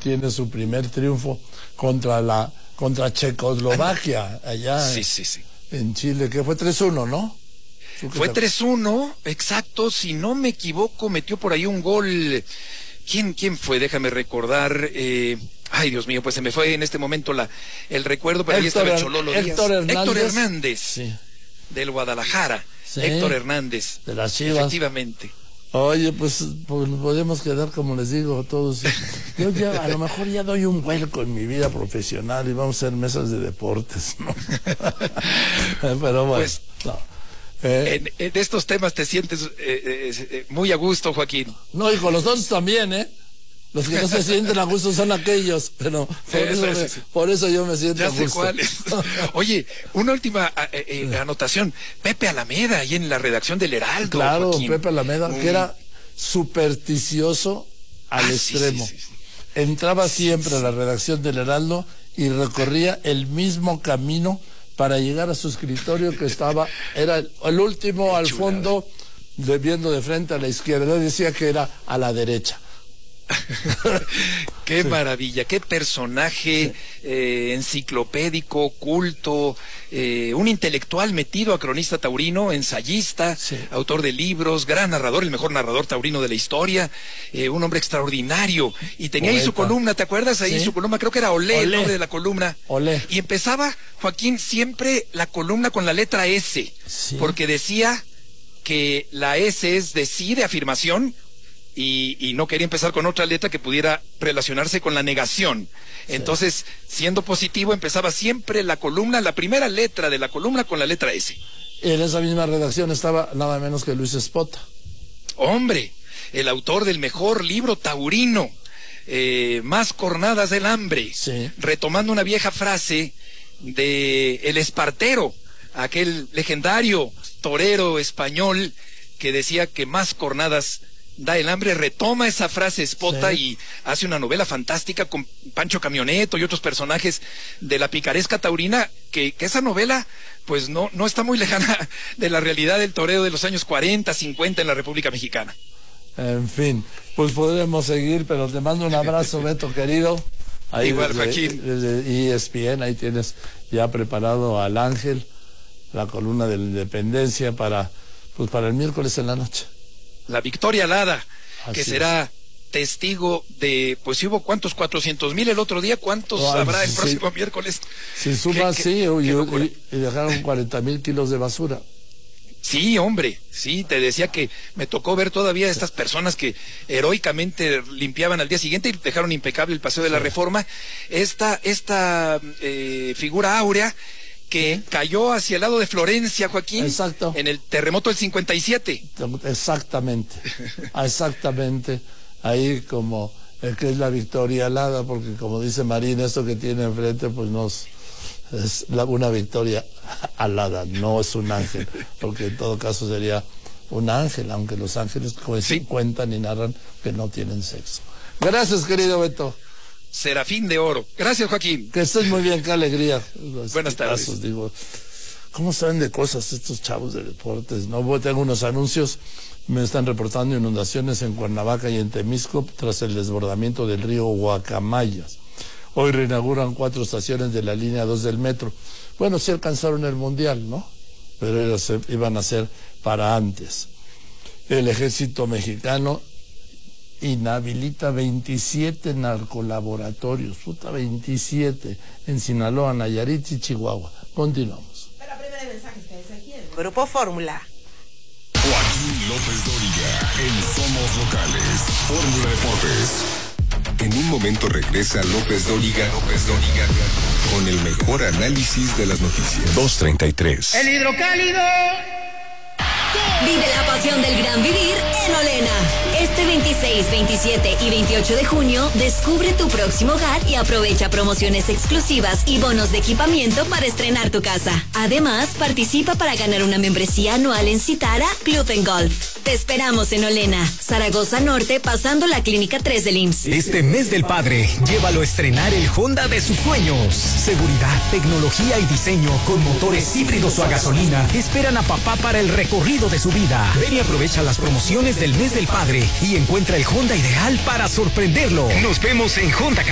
tiene su primer triunfo contra Checoslovaquia, allá en Chile, que fue 3-1, ¿no? Fue 3-1, exacto, si no me equivoco, metió por ahí un gol. ¿Quién fue? Déjame recordar. Ay, Dios mío, pues se me fue en este momento el recuerdo, pero ahí estaba el Chololo Díaz. Héctor Hernández, sí, del Guadalajara. Sí, Héctor Hernández. De las Chivas. Efectivamente. Oye, pues podemos quedar, como les digo, todos. Yo ya, a lo mejor ya doy un vuelco en mi vida profesional y vamos a hacer mesas de deportes, ¿no? Pero bueno, pues, no. En estos temas te sientes muy a gusto, Joaquín. No, y con los dos también, ¿eh? Los que no se sienten a gusto son aquellos, pero por eso yo me siento a gusto. Ya sé cuáles. Oye, una última anotación. Pepe Alameda, ahí en la redacción del Heraldo. Claro, Joaquín. Pepe Alameda, que era supersticioso al extremo. Sí. Entraba siempre a la redacción del Heraldo y recorría el mismo camino para llegar a su escritorio, que era el último al fondo, viendo de frente a la izquierda. Decía que era a la derecha. Qué maravilla, qué personaje, enciclopédico, culto, un intelectual metido a cronista taurino, ensayista, autor de libros, gran narrador, el mejor narrador taurino de la historia, un hombre extraordinario, y tenía ahí su columna, ¿te acuerdas? Ahí su columna, creo que era Olé, el nombre de la columna. Olé. Y empezaba, Joaquín, siempre la columna con la letra S, porque decía que la S es de sí, de afirmación, y no quería empezar con otra letra que pudiera relacionarse con la negación. Entonces, siendo positivo, empezaba siempre la columna, la primera letra de la columna con la letra S. Y en esa misma redacción estaba nada menos que Luis Espota. Hombre, el autor del mejor libro taurino, Más cornadas del hambre, retomando una vieja frase de El Espartero, aquel legendario torero español que decía que más cornadas da el hambre. Retoma esa frase Espota y hace una novela fantástica con Pancho Camioneto y otros personajes de la picaresca taurina, que esa novela pues no está muy lejana de la realidad del toreo de los años 40, 50 en la República Mexicana. En fin, pues podremos seguir, pero te mando un abrazo, Beto, querido. Ahí igual, Joaquín. Desde ESPN, ahí tienes ya preparado al Ángel, la columna de la Independencia para el miércoles en la noche. La Victoria Alada, que será testigo de, pues si hubo cuántos, 400,000 el otro día, ¿cuántos habrá el próximo miércoles? Si sumas, y dejaron 40,000 kilos de basura. Sí, hombre, sí, te decía que me tocó ver todavía estas personas que heroicamente limpiaban al día siguiente y dejaron impecable el Paseo de la Reforma. Esta figura áurea que cayó hacia el lado de Florencia, Joaquín. Exacto. En el terremoto del 57. Exactamente. Ahí como que es la Victoria Alada, porque como dice Marín, esto que tiene enfrente, pues es una Victoria Alada, no es un ángel, porque en todo caso sería un ángel, aunque los ángeles cuentan y narran que no tienen sexo. Gracias, querido Beto. Serafín de Oro. Gracias, Joaquín. Que estés muy bien, qué alegría. Buenas tardes. Digo, ¿cómo saben de cosas estos chavos de deportes? No, tengo unos anuncios. Me están reportando inundaciones en Cuernavaca y en Temisco tras el desbordamiento del río Guacamayas. Hoy reinauguran 4 estaciones de la línea 2 del metro. Bueno, sí alcanzaron el mundial, ¿no? Pero ellos iban a ser para antes. El ejército mexicano inhabilita 27 narcolaboratorios, 27, en Sinaloa, Nayarit y Chihuahua. Continuamos. Pero primero hay mensajes que dice aquí el Grupo Fórmula. Joaquín López Dóriga, en Somos Locales, Fórmula Deportes. En un momento regresa López Dóriga, con el mejor análisis de las noticias. 2:33. El hidrocálido. Vive la pasión del gran vivir en Olena. Este 26, 27 y 28 de junio, descubre tu próximo hogar y aprovecha promociones exclusivas y bonos de equipamiento para estrenar tu casa. Además, participa para ganar una membresía anual en Citara Club en Golf. Te esperamos en Olena, Zaragoza Norte, pasando la Clínica 3 del IMSS. Este mes del padre, llévalo a estrenar el Honda de sus sueños. Seguridad, tecnología y diseño con motores híbridos o a gasolina esperan a papá para el recorrido de su vida. Ven y aprovecha las promociones del mes del padre y encuentra el Honda ideal para sorprenderlo. Nos vemos en Honda